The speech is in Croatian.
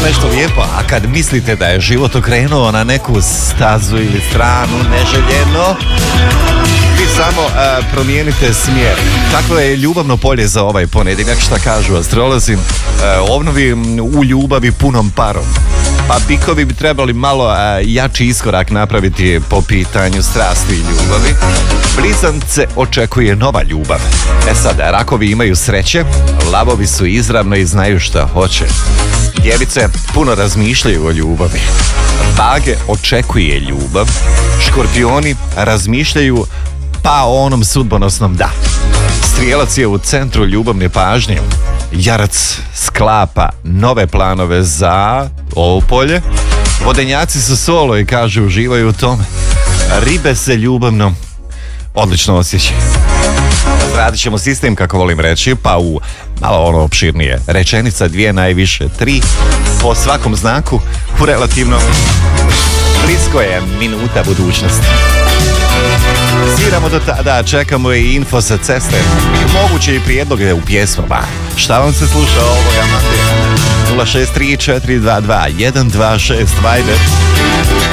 nešto lijepo, a kad mislite da je život okrenuo na neku stazu ili stranu neželjeno, vi samo promijenite smjer. Tako je ljubavno polje za ovaj ponedjeljak, šta kažu astrolozi, ovnovi u ljubavi punom parom. Pa bikovi bi trebali malo jači iskorak napraviti po pitanju strasti i ljubavi. Blizance očekuje nova ljubav. Sad, rakovi imaju sreće, lavovi su izravno i znaju šta hoće. Djevice puno razmišljaju o ljubavi. Vage očekuje ljubav. Škorpioni razmišljaju pa o onom sudbonosnom da. Strijelac je u centru ljubavne pažnje. Jarac sklapa nove planove za ovo polje. Vodenjaci su solo i kažu uživaju u tome. Ribe se ljubavno odlično osjećaju. Radit ćemo sistem, kako volim reći, pa u malo ono opširnije. Rečenica, 2, najviše 3 po svakom znaku. U relativno blisko je minuta budućnosti. Sviramo do tada, čekamo i info sa ceste. Moguće i prijedloge u pjesmama. Šta vam se sluša ovoga Mateja? 063 422 126 Viber.